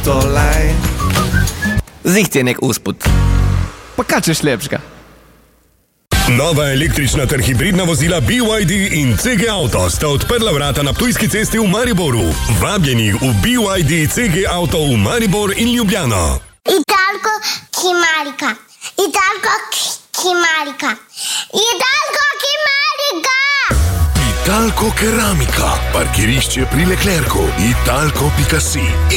avtolaj. Ziht je nek usput. Pa kaj češ lepšega? Nova električna ter hibridna vozila BYD in CG Auto sta odprla vrata na Ptujski cesti v Mariboru. Vabljeni v BYD CG Auto v Maribor in Ljubljano. Italko Kimarika. Italko Kimarika. Italko Kimarika. Italko Keramika. Parkirišče pri Leclercu. Italko.si.